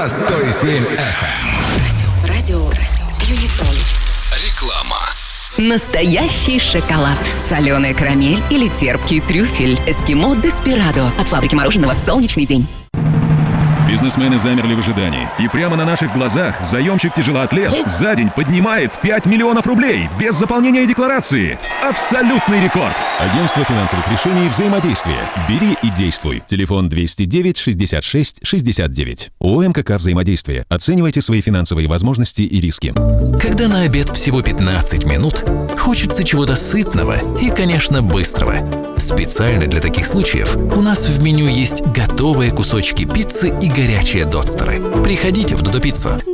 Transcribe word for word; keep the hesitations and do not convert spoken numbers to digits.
на сто семь эф эм. Радио, радио, радио, Юнитон. Реклама. Настоящий шоколад, соленая карамель или терпкий трюфель. Эскимо Деспирадо от фабрики мороженого «Солнечный день». Бизнесмены замерли в ожидании. И прямо на наших глазах заемщик-тяжелоатлет за день поднимает пять миллионов рублей без заполнения декларации. Абсолютный рекорд. Агентство финансовых решений «Взаимодействие». Бери и действуй. Телефон двести девять шестьдесят шесть шестьдесят девять. ООО «МКК Взаимодействие». Оценивайте свои финансовые возможности и риски. Когда на обед всего пятнадцать минут, хочется чего-то сытного и, конечно, быстрого. Специально для таких случаев у нас в меню есть готовые кусочки пиццы и горячие додстеры. Приходите в Додо Пиццу.